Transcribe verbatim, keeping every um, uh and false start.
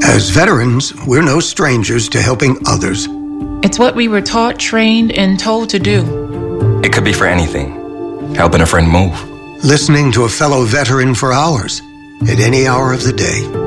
As veterans, we're no strangers to helping others. It's what we were taught, trained, and told to do. It could be for anything. Helping a friend move. Listening to a fellow veteran for hours, at any hour of the day.